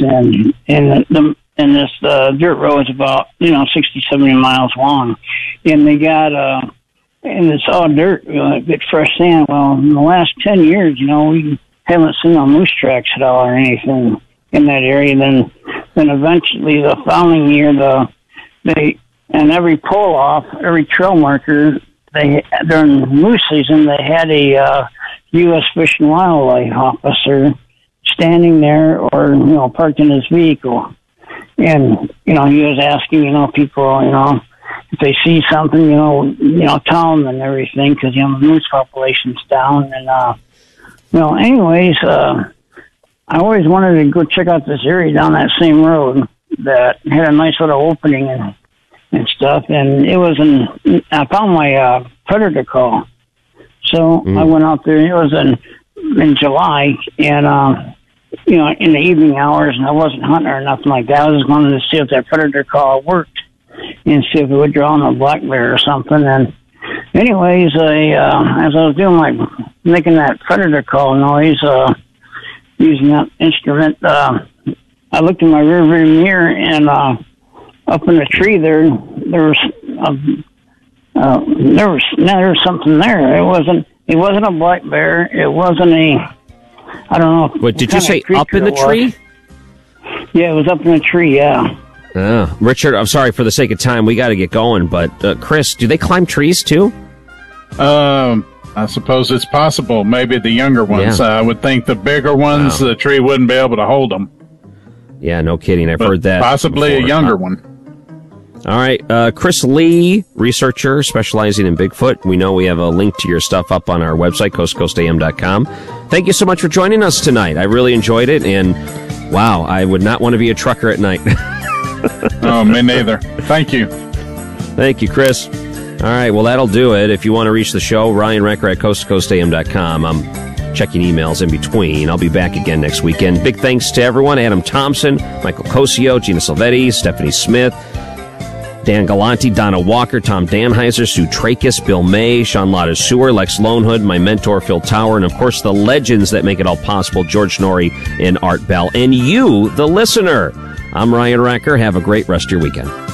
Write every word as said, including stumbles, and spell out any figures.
and and the and this uh, dirt road is about you know sixty, seventy miles long, and they got uh, and it's all dirt, you know, good fresh sand. Well, in the last ten years, you know, we haven't seen no moose tracks at all or anything in that area. Then, then eventually the following year, the they and every pull off, every trail marker, they during moose season they had a uh, U S Fish and Wildlife officer standing there or, you know, parked in his vehicle. And, you know, he was asking, you know, people, you know, if they see something, you know, you know, tell them and everything, because, you know, the moose population's down. And, uh, you know, anyways, uh, I always wanted to go check out this area down that same road that had a nice little opening and, and stuff. And it was in, I found my uh, predator call. So mm. I went out there. It was in in July, and uh, you know, in the evening hours, and I wasn't hunting or nothing like that. I was just wanted to see if that predator call worked and see if it would draw on a black bear or something. And anyways, I uh, as I was doing like making that predator call noise, uh, using that instrument, uh, I looked in my rear view mirror, and uh, up in the tree there, there was a Uh, there was now there was something there. It wasn't. It wasn't a black bear. It wasn't a. I don't know. What did you say? Up in the tree? Yeah, it was up in the tree. Yeah. Oh, Richard, I'm sorry for the sake of time. We got to get going. But uh, Chris, do they climb trees too? Um, I suppose it's possible. Maybe the younger ones. Yeah. Uh, I would think the bigger ones, wow. the tree wouldn't be able to hold them. Yeah, no kidding. I've but heard that. Possibly before. a younger uh, one. All right. Uh, Chris Lee, researcher specializing in Bigfoot. We know we have a link to your stuff up on our website, coast coast a m dot com. Thank you so much for joining us tonight. I really enjoyed it. And, wow, I would not want to be a trucker at night. Oh, me neither. Thank you. Thank you, Chris. All right. Well, that'll do it. If you want to reach the show, Ryan Recker at coast coast a m dot com. I'm checking emails in between. I'll be back again next weekend. Big thanks to everyone. Adam Thompson, Michael Cosio, Gina Silvetti, Stephanie Smith, Dan Galanti, Donna Walker, Tom Danheiser, Sue Trachis, Bill May, Sean Lotta Sewer, Lex Lonehood, my mentor, Phil Tower, and, of course, the legends that make it all possible, George Norrie and Art Bell, and you, the listener. I'm Ryan Recker. Have a great rest of your weekend.